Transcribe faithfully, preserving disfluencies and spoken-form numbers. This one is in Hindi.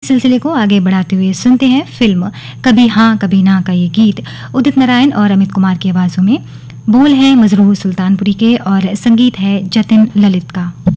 सिलसिले को आगे बढ़ाते हुए सुनते हैं फिल्म कभी हाँ कभी ना का ये गीत उदित नारायण और अमित कुमार की आवाजों में। बोल है मजरूह सुल्तानपुरी के और संगीत है जतिन ललित का।